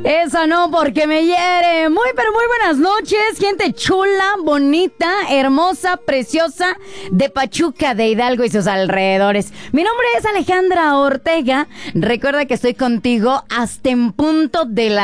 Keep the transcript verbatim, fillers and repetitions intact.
Esa no, porque me hiere. Muy, pero muy buenas noches, gente chula, bonita, hermosa, preciosa de Pachuca, de Hidalgo y sus alrededores. Mi nombre es Alejandra Ortega. Recuerda que estoy contigo hasta en punto de la